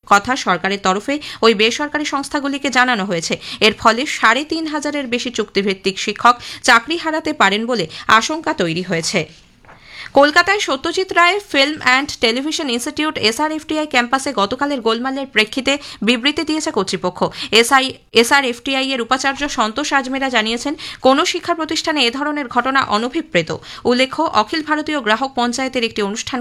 কথা সরকারের তরফে ওই বেসরকারি সংস্থাগুলিকে জানানো হয়েছে। এর ফলে ৩,৫০০-এর বেশি চুক্তিভিত্তিক শিক্ষক চাকরি হারাতে পারেন বলে আশঙ্কা তৈরি হয়েছে। কলকাতায় Satyajit Ray film and television institute SRFTI ক্যাম্পাসে গতকালের গোলমালের প্রেক্ষিতে বিবৃতি দিয়েছে কর্তৃপক্ষ। SRFTI এর উপাচার্য সন্তোষ আজমেরা জানিয়েছেন, কোনো শিক্ষা প্রতিষ্ঠানে এ ধরনের ঘটনা অনভিপ্রেত। উল্লেখ্য, অখিল ভারতীয় গ্রাহক পঞ্চায়েতের একটি অনুষ্ঠান